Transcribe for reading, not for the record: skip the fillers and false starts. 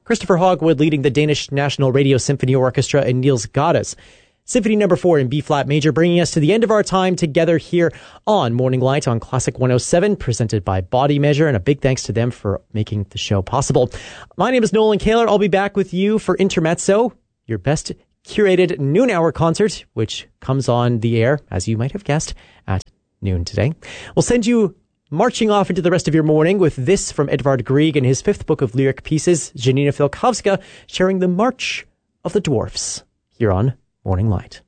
Christopher Hogwood leading the Danish National Radio Symphony Orchestra, and Niels Gades. Symphony number 4 in B-flat major, bringing us to the end of our time together here on Morning Light on Classic 107, presented by Body Measure, and a big thanks to them for making the show possible. My name is Nolan Kaler. I'll be back with you for Intermezzo, your best curated noon hour concert, which comes on the air, as you might have guessed, at noon today. We'll send you marching off into the rest of your morning with this from Edvard Grieg and his 5th book of lyric pieces, Janina Filkowska, sharing the March of the Dwarfs, here on Morning Light.